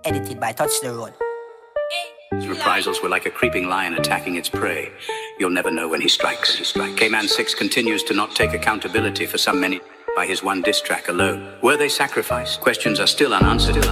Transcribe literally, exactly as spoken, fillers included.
Edited by Touch the Road. His reprisals were like a creeping lion attacking its prey. You'll never know when he strikes. He strikes. K-Man six continues to not take accountability for some many by his one diss track alone. Were they sacrificed? Questions are still unanswered.